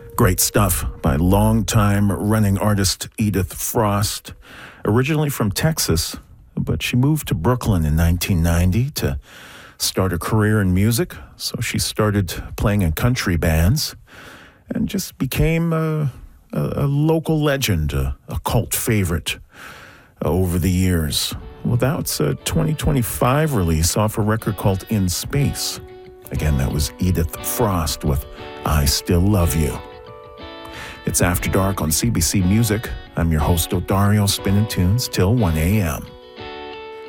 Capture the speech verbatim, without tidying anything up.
Great stuff by longtime running artist Edith Frost, originally from Texas, but she moved to Brooklyn in nineteen ninety to start a career in music. So she started playing in country bands and just became a, a, a local legend, a, a cult favorite over the years. Well, that's a twenty twenty-five release off a record called In Space. Again, that was Edith Frost with I Still Love You. It's After Dark on C B C Music. I'm your host, Dario, spinning tunes till one a.m.